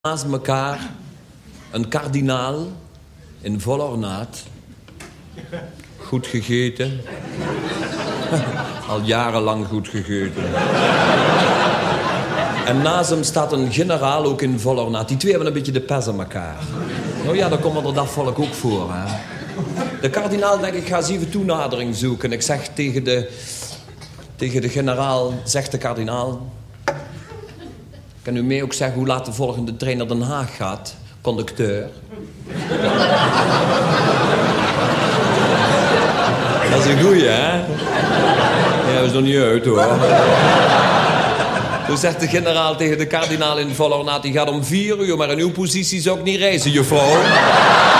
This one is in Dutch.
Naast elkaar een kardinaal in vol ornaat. Goed gegeten. Al jarenlang goed gegeten. En naast hem staat een generaal ook in vol ornaat. Die twee hebben een beetje de pers aan elkaar. Nou ja, dat komt er dat volk ook voor, hè. De kardinaal denkt, ik ga eens even toenadering zoeken. Ik zeg tegen de generaal, zegt de kardinaal... Kan u mij ook zeggen hoe laat de volgende trein naar Den Haag gaat? Conducteur. Dat is een goeie, hè? Ja, dat is nog niet uit, hoor. Toen zegt de generaal tegen de kardinaal in volle ornaat... die gaat om 4 uur, maar in uw positie zou ik niet reizen, juffrouw.